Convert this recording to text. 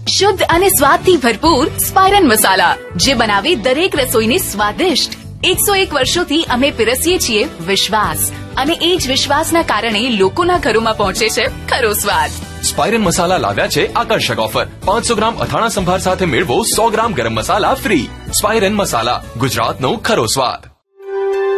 શુદ્ધ અને સ્વાદથી ભરપૂર સ્પાયરન મસાલા, જે બનાવે દરેક રસોઈને સ્વાદિષ્ટ. 101 વર્ષોથી અમે પીરસીએ છીએ વિશ્વાસ, અને એ જ વિશ્વાસના કારણે લોકોના ઘરોમાં પહોંચે છે ખરો સ્વાદ. સ્પાયરન મસાલા લાવ્યા છે આકર્ષક ઓફર. 500 ગ્રામ અથાણા સંભાર સાથે મેળવો 100 ગ્રામ ગરમ મસાલા ફ્રી. સ્પાયરન મસાલા, ગુજરાતનો ખરો સ્વાદ.